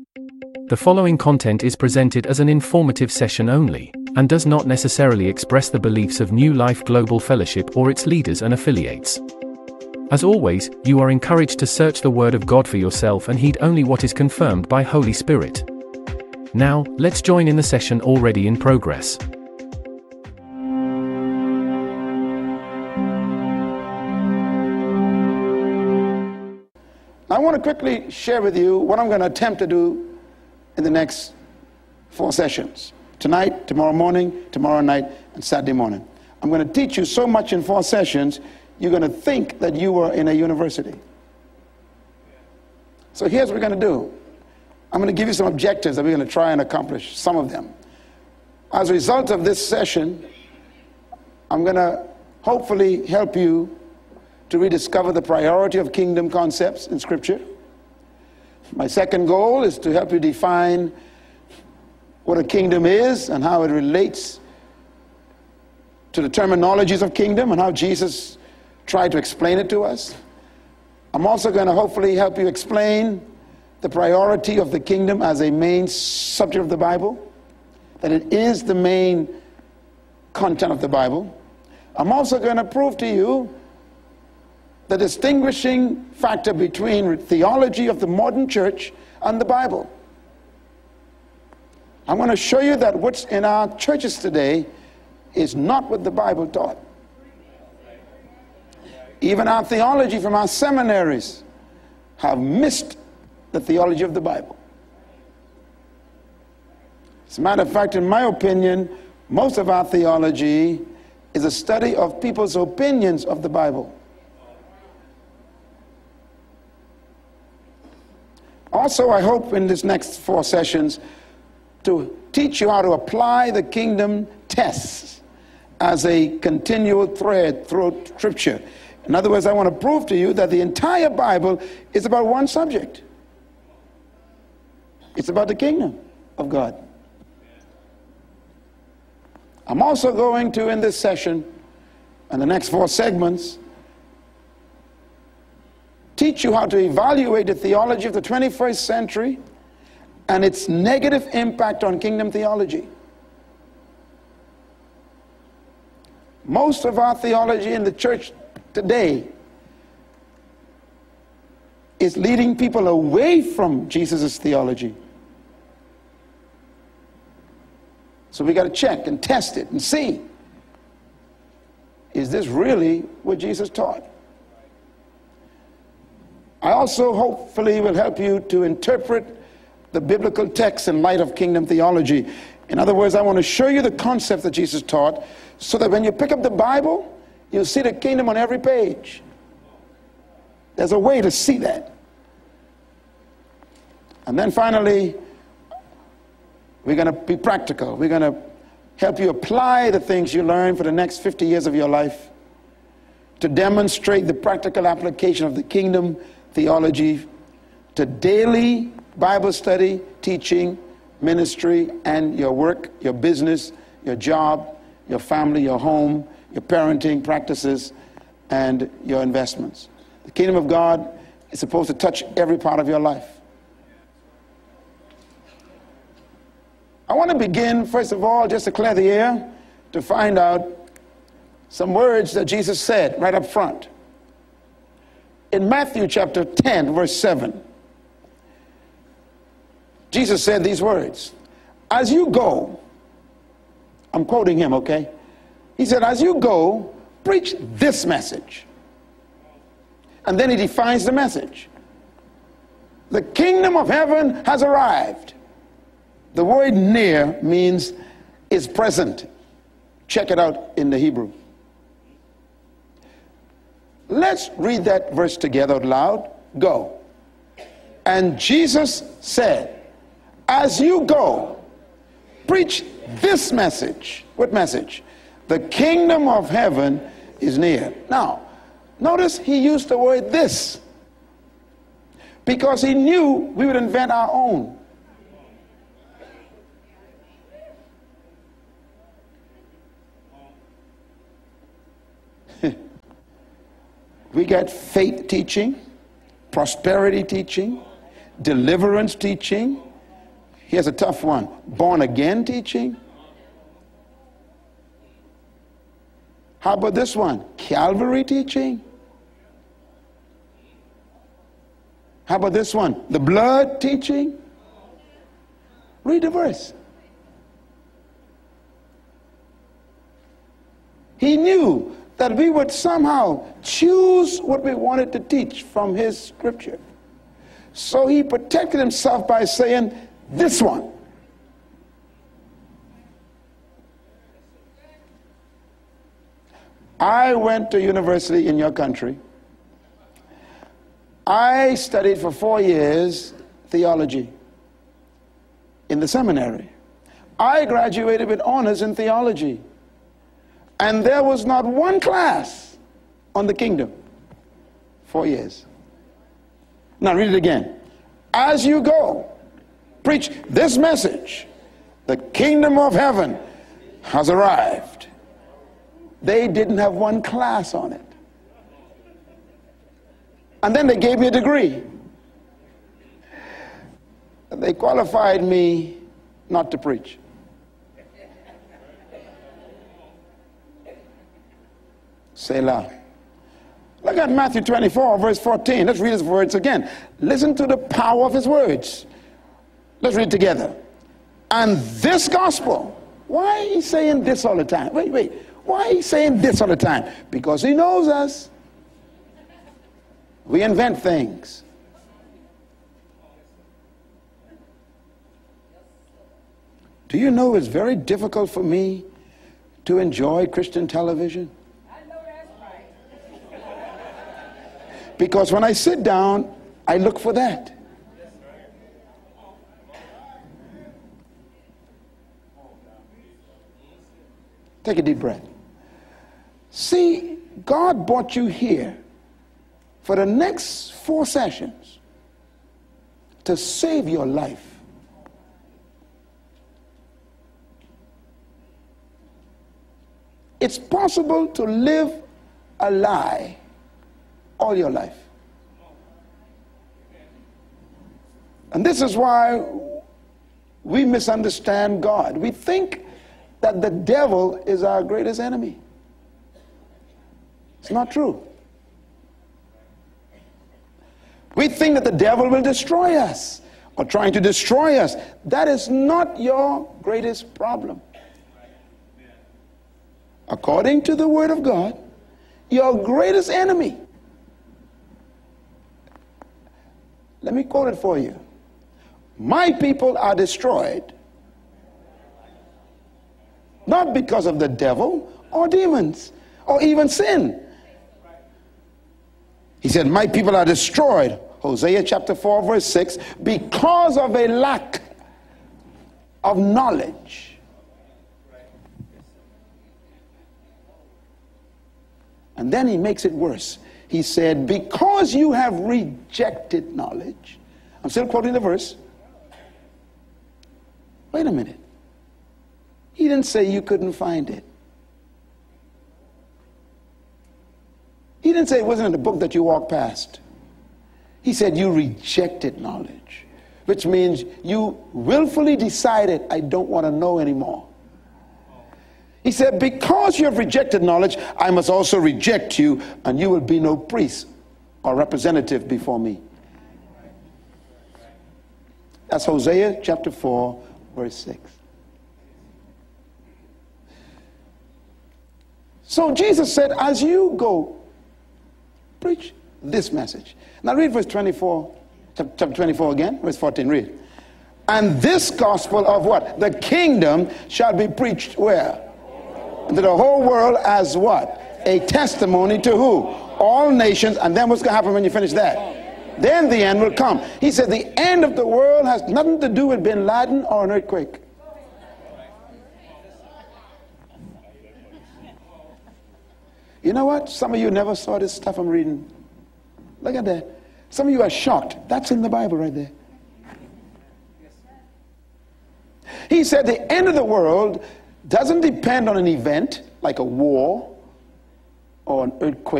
The following content is presented as an informative session only, and does not necessarily express the beliefs of New Life Global Fellowship or its leaders and affiliates. As always, you are encouraged to search the Word of God for yourself and heed only what is confirmed by Holy Spirit. Now, let's join in the session already in progress. I want to quickly share with you what I'm going to attempt to do in the next 4 sessions. Tonight, tomorrow morning, tomorrow night, and Saturday morning. I'm going to teach you so much in 4 sessions, you're going to think that you were in a university. So here's what we're going to do. I'm going to give you some objectives that we're going to try and accomplish, some of them. As a result of this session, I'm going to hopefully help you to rediscover the priority of kingdom concepts in Scripture. My second goal is to help you define what a kingdom is and how it relates to the terminologies of kingdom and how Jesus tried to explain it to us. I'm also going to hopefully help you explain the priority of the kingdom as a main subject of the Bible, that it is the main content of the Bible. I'm also going to prove to you the distinguishing factor between theology of the modern church and the Bible. I'm going to show you that what's in our churches today is not what the Bible taught. Even our theology from our seminaries have missed the theology of the Bible. As a matter of fact, in my opinion, most of our theology is a study of people's opinions of the Bible. Also, I hope in this next 4 sessions to teach you how to apply the kingdom tests as a continual thread through Scripture. In other words, I want to prove to you that the entire Bible is about one subject. It's about the kingdom of God. I'm also going to, in this session, and the next 4 segments, teach you how to evaluate the theology of the 21st century and its negative impact on kingdom theology. Most of our theology in the church today is leading people away from Jesus' theology. So we got to check and test it and see, is this really what Jesus taught? I also hopefully will help you to interpret the biblical text in light of kingdom theology. In other words, I want to show you the concept that Jesus taught so that when you pick up the Bible, you'll see the kingdom on every page. There's a way to see that. And then finally, we're going to be practical. We're going to help you apply the things you learn for the next 50 years of your life to demonstrate the practical application of the kingdom theology to daily Bible study, teaching, ministry, and your work, your business, your job, your family, your home, your parenting practices, and your investments. The kingdom of God is supposed to touch every part of your life. I want to begin, first of all, just to clear the air, to find out some words that Jesus said right up front. In Matthew chapter 10, verse 7, Jesus said these words, as you go, I'm quoting him, okay? He said, as you go, preach this message. And then he defines the message. The kingdom of heaven has arrived. The word near means is present. Check it out in the Hebrew. Let's read that verse together out loud. Go. And Jesus said, as you go, preach this message. What message? The kingdom of heaven is near. Now, notice he used the word this because he knew we would invent our own. We get faith teaching, prosperity teaching, deliverance teaching, Here's a tough one. Born again teaching. How about this one? Calvary teaching. How about this one? The blood teaching. Read the verse. He knew that we would somehow choose what we wanted to teach from his scripture. So he protected himself by saying, this one. I went to university in your country. I studied for 4 years theology in the seminary. I graduated with honors in theology. And there was not one class on the kingdom. 4 years. Now read it again. As you go, preach this message. The kingdom of heaven has arrived. They didn't have one class on it. And then they gave me a degree. They qualified me not to preach. Selah. Look at Matthew 24, verse 14. Let's read his words again. Listen to the power of his words. Let's read together. And this gospel. Why is he saying this all the time? Wait. Why is he saying this all the time? Because he knows us. We invent things. Do you know it's very difficult for me to enjoy Christian television? Because when I sit down, I look for that. Take a deep breath. See, God brought you here for the next 4 sessions to save your life. It's possible to live a lie all your life. And this is why we misunderstand God. We think that the devil is our greatest enemy. It's not true. We think that the devil will destroy us or trying to destroy us. That is not your greatest problem. According to the Word of God, your greatest enemy, let me quote it for you. My people are destroyed not because of the devil or demons or even sin. He said, my people are destroyed, Hosea chapter 4 verse 6, because of a lack of knowledge. And then he makes it worse. He said, because you have rejected knowledge. I'm still quoting the verse. Wait a minute. He didn't say you couldn't find it. He didn't say it wasn't in the book that you walked past. He said you rejected knowledge, which means you willfully decided, I don't want to know anymore. He said, because you have rejected knowledge, I must also reject you, and you will be no priest or representative before me. That's Hosea chapter 4, verse 6. So Jesus said, as you go, preach this message. Now read verse 24, chapter 24 again, verse 14, read. And this gospel of what? The kingdom shall be preached where? To the whole world as what? A testimony to who? All nations. And then what's going to happen when you finish that? Then the end will come. He said the end of the world has nothing to do with bin Laden or an earthquake. You know what? Some of you never saw this stuff I'm reading. Look at that. Some of you are shocked. That's in the Bible right there. He said the end of the world doesn't depend on an event like a war or an earthquake.